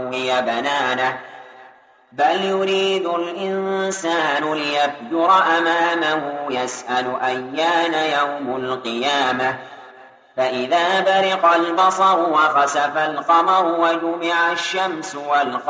وسوي بنانه بل يريد الإنسان ليفجر أمامه يسأل أيان يوم القيامة فإذا برق البصر وخسف القمر وجمع الشمس والقمر